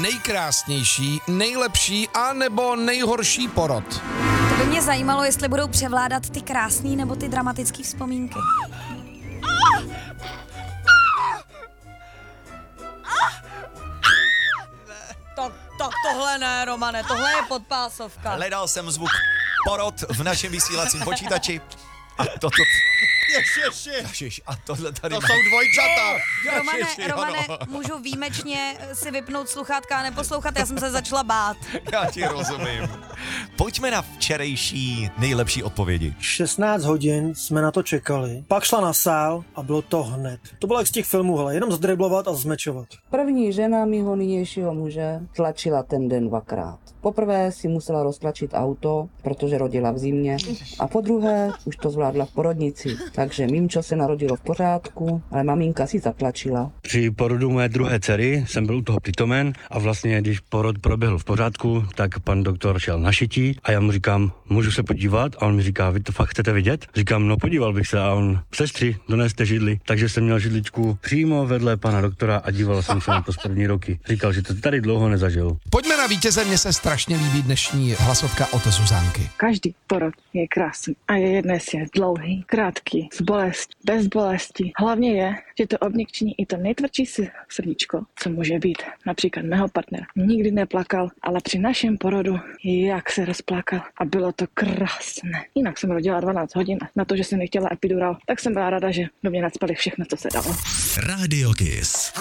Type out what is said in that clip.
nejkrásnější, nejlepší a nebo nejhorší porod? To by mě zajímalo, jestli budou převládat ty krásný nebo ty dramatický vzpomínky. Tak tohle ne, Romane, tohle je podpásovka. Hledal jsem zvuk porod v našem vysílacím počítači a toto... Ježiš, a tohle tady To má... jsou dvojčata. Romane, můžu výjimečně si vypnout sluchátka a neposlouchat, já jsem se začala bát. Já ti rozumím. Pojďme na včerejší nejlepší odpovědi. 16 hodin jsme na to čekali, pak šla na sál a bylo to hned. To bylo jak z těch filmů, hele, jenom zdriblovat a zmečovat. První žena mýho nynějšího muže tlačila ten den 2krát. Poprvé si musela roztlačit auto, protože rodila v zimě, a po druhé už to zvládla v porodnici. Takže mimčo se narodilo v pořádku, ale maminka si zatlačila. Při porodu mé druhé dcery jsem byl u toho přítomen a vlastně, když porod proběhl v pořádku, tak pan doktor šel na šití a já mu říkám, můžu se podívat? A on mi říká, vy to fakt chcete vidět? Říkám, no podíval bych se, a on, sestři, doneste židli. Takže jsem měl židličku přímo vedle pana doktora a díval jsem se na to z první roky. Říkal, že to tady dlouho nezažil. Pojďme na vítěze, mně se strašně líbí dnešní hlasovka od Zuzánky. Každý porod je krásný a je jedno, jestli je dlouhý, krátký, s bolestí, bez bolesti. Hlavně je, že to obněkčení i to nejtvrdší srdíčko, co může být. Například mého partnera nikdy neplakal, ale při našem porodu jak se rozplakal a bylo to krásné. Jinak jsem rodila 12 hodin na to, že jsem nechtěla epidural, tak jsem byla ráda, že do mě nacpali všechno, co se dalo. Radio Kiss.